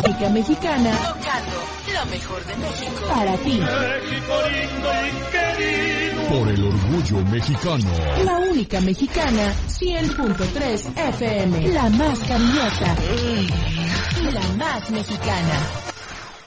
música mexicana, tocando lo mejor de México. Para ti. México lindo y querido. Por el orgullo mexicano. La única mexicana, 100.3 FM. La más cariñosa. Y la más mexicana.